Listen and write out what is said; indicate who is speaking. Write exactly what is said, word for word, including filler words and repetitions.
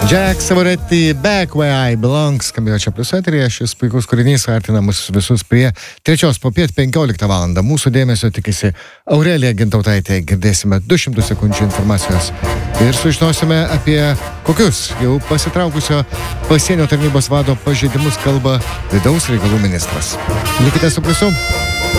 Speaker 1: Jack Savoretti, Back Where I Belong, skambėjo čia plius eteryje. Šis puikus kūrinys artina mus visus prie trečios popiet penkioliktą valandą. Mūsų dėmesio tikisi Aurelija Gintautaitė. Girdėsime du šimtus sekundžių informacijos ir sužinosime apie kokius jau pasitraukusio pasienio tarnybos vado pažeidimus kalba vidaus reikalų ministras. Likite su pliusu.